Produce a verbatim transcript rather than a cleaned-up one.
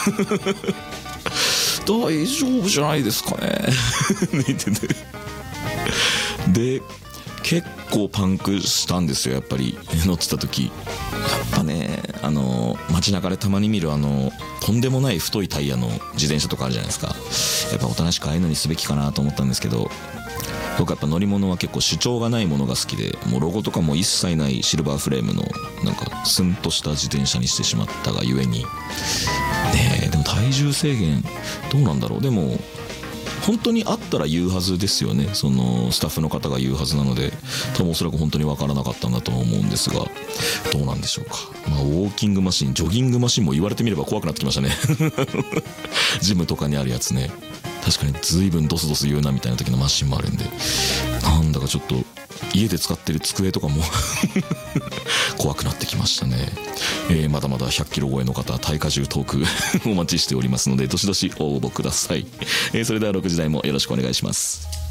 大丈夫じゃないですかね言っててで結構パンクしたんですよ。やっぱり乗ってた時やっぱね、あの街中でたまに見るあのとんでもない太いタイヤの自転車とかあるじゃないですか。やっぱおとなしくああいうのにすべきかなと思ったんですけど、僕やっぱ乗り物は結構主張がないものが好きで、もうロゴとかも一切ないシルバーフレームのなんかスンとした自転車にしてしまったがゆえにねえ、でも体重制限どうなんだろう。でも本当にあったら言うはずですよね。そのスタッフの方が言うはずなので、多分おそらく本当に分からなかったんだと思うんですが、どうなんでしょうか。まあウォーキングマシン、ジョギングマシンも言われてみれば怖くなってきましたねジムとかにあるやつね、確かに随分ドスドス言うなみたいな時のマシンもあるんで、なんだかちょっと家で使ってる机とかも怖くなってきましたね。えー、まだまだひゃっキロ超えの方、耐荷重トークお待ちしておりますので、どしどし応募ください。えー、それではろくじ台もよろしくお願いします。